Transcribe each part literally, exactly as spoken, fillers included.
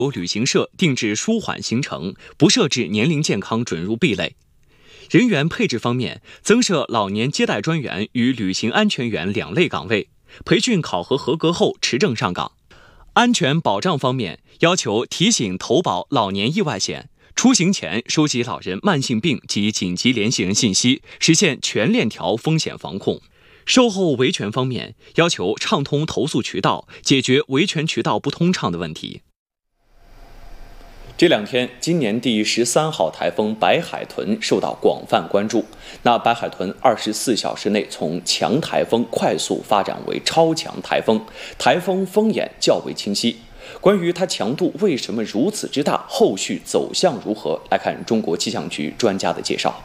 由旅行社定制舒缓行程，不设置年龄健康准入壁垒。人员配置方面，增设老年接待专员与旅行安全员两类岗位，培训考核合格后持证上岗。安全保障方面，要求提醒投保老年意外险，出行前收集老人慢性病及紧急联系人信息，实现全链条风险防控。售后维权方面，要求畅通投诉渠道，解决维权渠道不通畅的问题。这两天，今年第十三号台风白海豚受到广泛关注。那白海豚二十四小时内从强台风快速发展为超强台风，台风风眼较为清晰。关于它强度为什么如此之大，后续走向如何？来看中国气象局专家的介绍。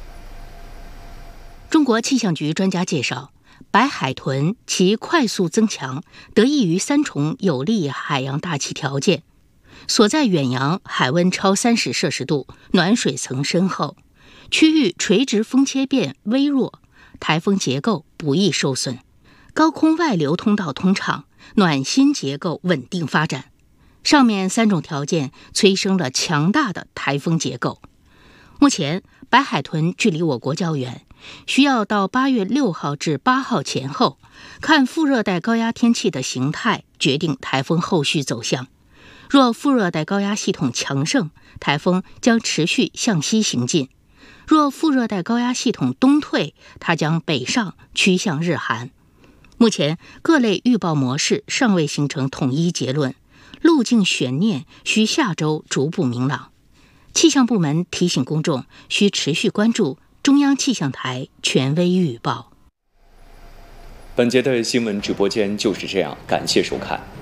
中国气象局专家介绍，白海豚其快速增强得益于三重有利海洋大气条件。所在远洋海温超三十摄氏度，暖水层深厚，区域垂直风切变微弱，台风结构不易受损，高空外流通道通畅，暖心结构稳定发展。上面三种条件催生了强大的台风结构。目前，白海豚距离我国较远，需要到八月六号至八号前后，看副热带高压天气的形态，决定台风后续走向。若副热带高压系统强盛，台风将持续向西行进；若副热带高压系统东退，它将北上趋向日韩。目前各类预报模式尚未形成统一结论，路径悬念需下周逐步明朗。气象部门提醒公众需持续关注中央气象台权威预报。 本节的新闻直播间就是这样，感谢收看。